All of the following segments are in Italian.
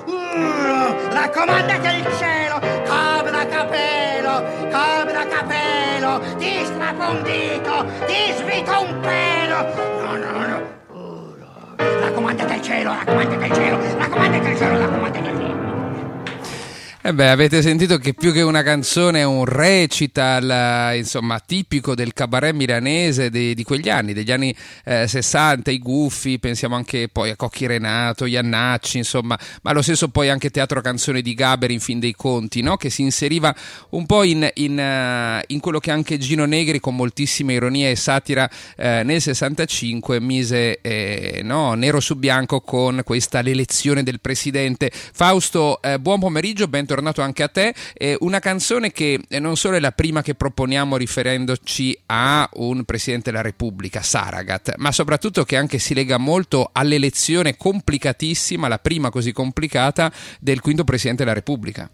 Raccomandate il cielo, cobra capello, ti strappo un dito, ti svito un pelo. No. Raccomandate il cielo. Avete sentito che più che una canzone è un recital, insomma, tipico del cabaret milanese di quegli anni, degli anni 60, i Guffi, pensiamo anche poi a Cocchi Renato, Iannacci, insomma, ma lo stesso poi anche Teatro Canzone di Gaber, in fin dei conti, no? Che si inseriva un po' in quello che anche Gino Negri, con moltissima ironia e satira, nel 65 mise nero su bianco con questa l'elezione del presidente. Fausto, buon pomeriggio, bentornato anche a te. Una canzone che non solo è la prima che proponiamo riferendoci a un Presidente della Repubblica, Saragat, ma soprattutto che anche si lega molto all'elezione complicatissima, la prima così complicata, del quinto Presidente della Repubblica.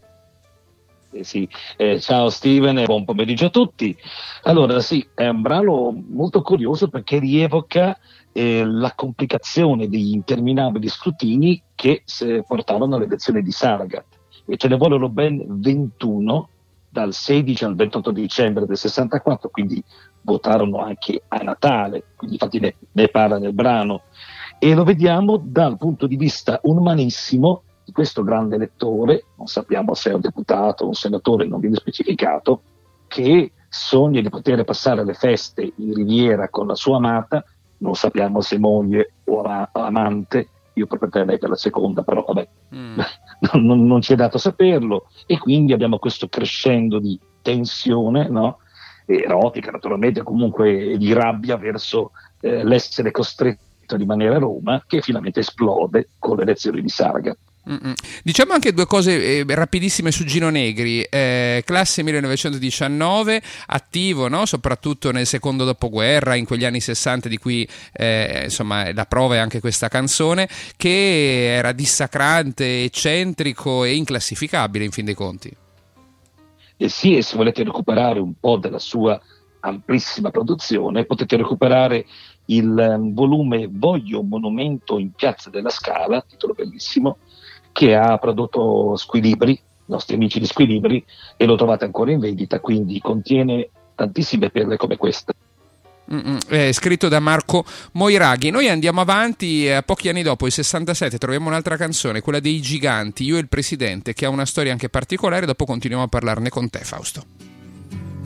Ciao Steven e buon pomeriggio a tutti. Allora sì, è un brano molto curioso perché rievoca la complicazione degli interminabili scrutini che portarono all'elezione di Saragat, e ce ne vollero ben 21 dal 16 al 28 dicembre del 64, quindi votarono anche a Natale, quindi infatti ne parla nel brano, e lo vediamo dal punto di vista umanissimo di questo grande elettore, non sappiamo se è un deputato o un senatore, non viene specificato, che sogna di poter passare le feste in Riviera con la sua amata, non sappiamo se moglie o amante. Io proporrei per la seconda, però vabbè, non ci è dato saperlo, e quindi abbiamo questo crescendo di tensione, no? Erotica naturalmente, comunque di rabbia verso l'essere costretto a rimanere a Roma, che finalmente esplode con le elezioni di Saragat. Diciamo anche due cose rapidissime su Gino Negri, classe 1919, attivo, no? Soprattutto nel secondo dopoguerra, in quegli anni 60 di cui insomma la prova è anche questa canzone, che era dissacrante, eccentrico e inclassificabile in fin dei conti. Sì, e se volete recuperare un po' della sua amplissima produzione potete recuperare il volume Voglio un monumento in Piazza della Scala, titolo bellissimo, che ha prodotto Squilibri, i nostri amici di Squilibri, e lo trovate ancora in vendita, quindi contiene tantissime perle come questa. È scritto da Marco Moiraghi. Noi andiamo avanti, pochi anni dopo, il 67, troviamo un'altra canzone, quella dei Giganti, Io e il Presidente, che ha una storia anche particolare. Dopo continuiamo a parlarne con te, Fausto.